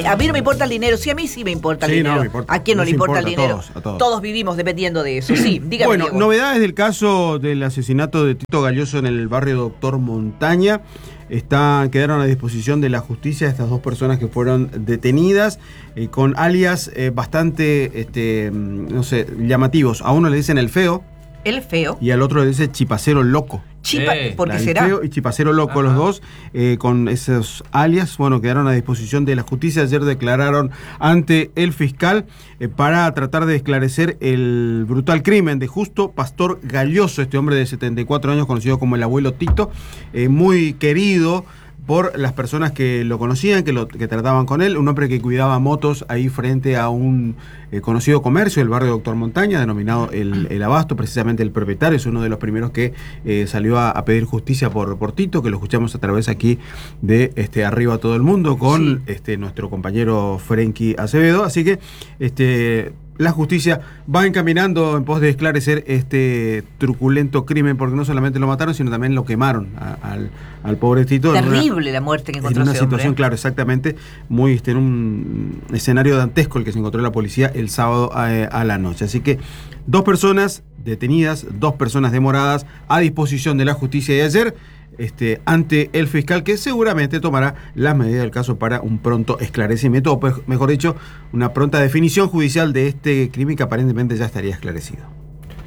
A mí no me importa el dinero. Sí, a mí sí me importa el dinero. No me importa. ¿A quién no le importa el dinero? A todos. Todos vivimos dependiendo de eso. Sí, dígame. Bueno, Diego. novedades del caso del asesinato de Tito Galloso en el barrio Doctor Montaña. Quedaron a disposición de la justicia estas dos personas que fueron detenidas con alias bastante, llamativos. A uno le dicen el feo. El feo. Y al otro le dice Chipacero Loco. ¿Por qué El será? Feo y Chipacero Loco, los dos, con esos alias, quedaron a disposición de la justicia. Ayer declararon ante el fiscal para tratar de esclarecer el brutal crimen de Justo Pastor Galloso, este hombre de 74 años, conocido como el abuelo Tito, muy querido por las personas que lo conocían, que trataban con él, un hombre que cuidaba motos ahí frente a un conocido comercio del barrio Doctor Montaña, denominado el Abasto. Precisamente el propietario es uno de los primeros que salió a pedir justicia por Tito, que lo escuchamos a través aquí de Arriba Todo el Mundo con nuestro compañero Frenkie Acevedo. Así que la justicia va encaminando en pos de esclarecer este truculento crimen, porque no solamente lo mataron, sino también lo quemaron al pobre Tito. Terrible la muerte que encontró en una ese hombre. situación, claro, exactamente, muy en un escenario dantesco el que se encontró la policía el sábado a la noche. Así que 2 personas detenidas, 2 personas demoradas a disposición de la justicia de ayer, ante el fiscal, que seguramente tomará las medidas del caso para un pronto esclarecimiento, o mejor dicho, una pronta definición judicial de este crimen que aparentemente ya estaría esclarecido.